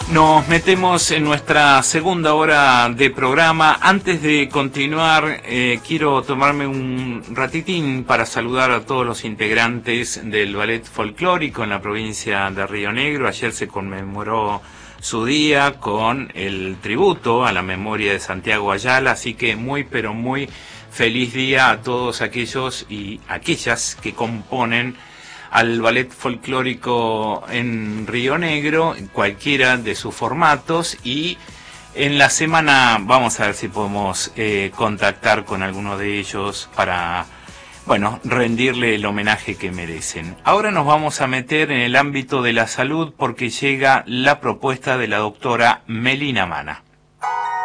Nos metemos en nuestra segunda hora de programa. Antes de continuar, quiero tomarme un ratitín para saludar a todos los integrantes del Ballet Folclórico en la provincia de Río Negro. Ayer se conmemoró su día con el tributo a la memoria de Santiago Ayala, así que muy pero muy feliz día a todos aquellos y aquellas que componen al ballet folclórico en Río Negro, en cualquiera de sus formatos, y en la semana vamos a ver si podemos contactar con alguno de ellos para, bueno, rendirle el homenaje que merecen. Ahora nos vamos a meter en el ámbito de la salud porque llega la propuesta de la doctora Melina Mana.